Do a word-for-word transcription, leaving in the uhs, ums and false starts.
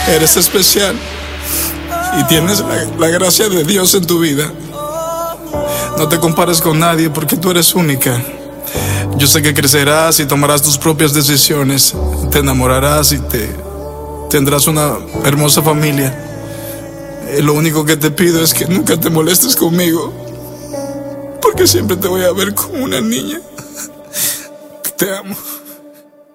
Eres especial y tienes la, la gracia de Dios en tu vida. No te compares con nadie porque tú eres única. Yo sé que crecerás y tomarás tus propias decisiones. Te enamorarás y te tendrás una hermosa familia. Y lo único que te pido es que nunca te molestes conmigo, porque siempre te voy a ver como una niña. Te amo.